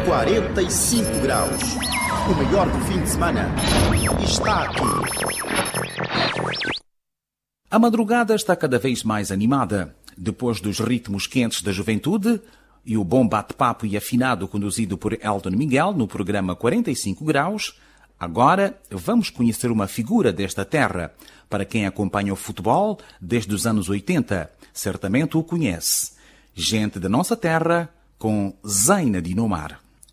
45 graus. O maior do fim de semana está aqui. A madrugada está cada vez mais animada. Depois dos ritmos quentes da juventude e o bom bate-papo e afinado conduzido por Elton Miguel no programa 45 graus, agora vamos conhecer uma figura desta terra. Para quem acompanha o futebol desde os anos 80, certamente o conhece. Gente da nossa terra com Zaina Dinomar.